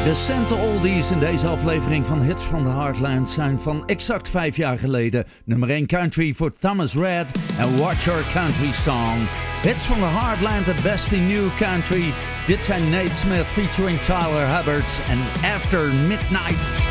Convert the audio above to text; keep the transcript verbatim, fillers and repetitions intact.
Recente oldies in deze aflevering van Hits from the Heartland zijn van exact vijf jaar geleden. Nummer één country voor Thomas Rhett en Watch Your Country Song. Hits from the Heartland, het beste new country. Dit zijn Nate Smith featuring Tyler Hubbard en After Midnight.